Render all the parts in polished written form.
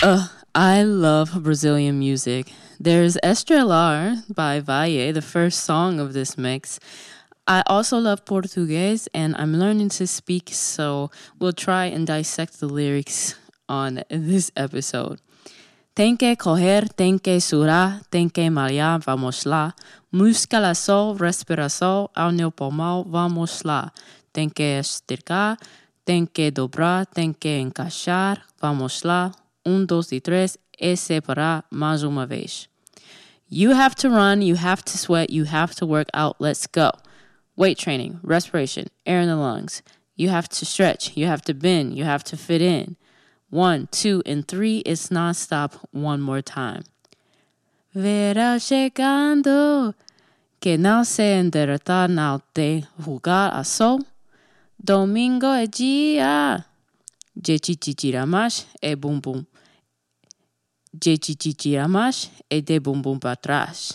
I love Brazilian music. There's Estrelar by Valle, the first song of this mix. I also love Portuguese and I'm learning to speak, so we'll try and dissect the lyrics on this episode. Tem que correr, tem que surar, tem que malhar, vamos lá. Musculação, respiração, ao meu pulmão, vamos lá. Tem que esticar, tem que dobrar, tem que encaixar, vamos lá. 1, 2 e 3, e separar mais uma vez. You have to run, you have to sweat, you have to work out, let's go. Weight training, respiration, air in the lungs. You have to stretch, you have to bend, you have to fit in. 1, 2, and 3 is nonstop. One more time. Verão chegando, que não se endireitar não tem lugar a sol. Domingo é dia, de chichichira mais e bum bum. De chichichira mais e de bum bum para trás.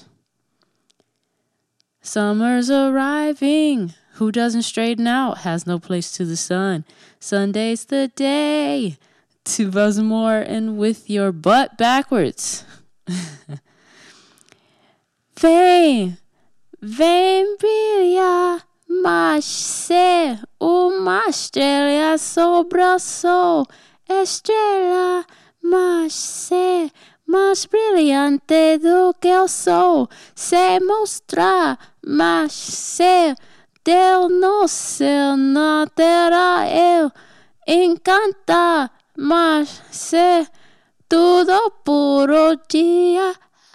Summer's arriving. Who doesn't straighten out has no place to the sun. Sunday's the day to buzz more and with your butt backwards. Vem, vem brilhar, mas ser uma estrela sobre o sol. Estrela, mas ser mais brilhante do que eu sou. Se mostrar, mas ser Deus no céu, na terra eu encantar, mas ser tudo puro dia.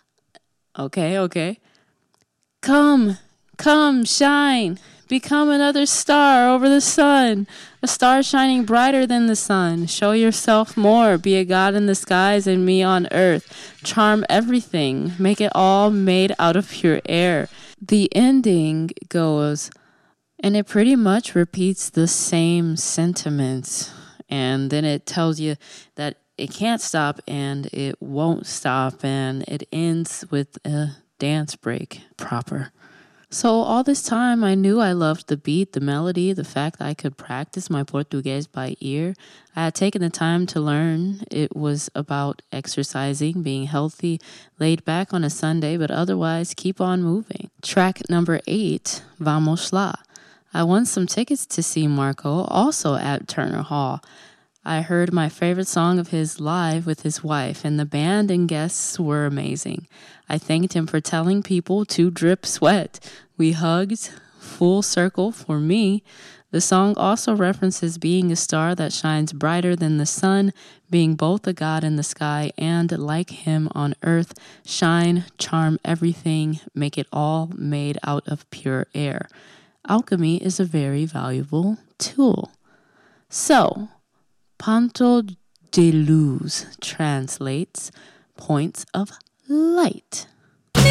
Okay. Come, shine. Become another star over the sun. A star shining brighter than the sun. Show yourself more. Be a god in the skies and me on earth. Charm everything. Make it all made out of pure air. The ending goes, and it pretty much repeats the same sentiments. And then it tells you that it can't stop and it won't stop. And it ends with a dance break proper. So all this time, I knew I loved the beat, the melody, the fact that I could practice my Portuguese by ear. I had taken the time to learn. It was about exercising, being healthy, laid back on a Sunday, but otherwise keep on moving. Track number 8, Vamos Lá. I won some tickets to see Marco, also at Turner Hall. I heard my favorite song of his live with his wife, and the band and guests were amazing. I thanked him for telling people to drip sweat. We hugged, full circle for me. The song also references being a star that shines brighter than the sun, being both a god in the sky and, like him on earth, shine, charm everything, make it all made out of pure air. Alchemy is a very valuable tool. So, Ponto de Luz translates points of light.